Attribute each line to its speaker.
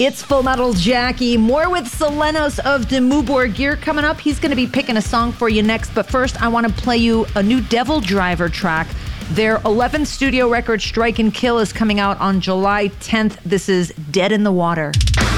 Speaker 1: It's Full Metal Jackie. More with Selenos of De Moobor Gear coming up. He's going to be picking a song for you next. But first, I want to play you a new Devil Driver track. Their 11th studio record, Strike and Kill, is coming out on July 10th. This is Dead in the Water.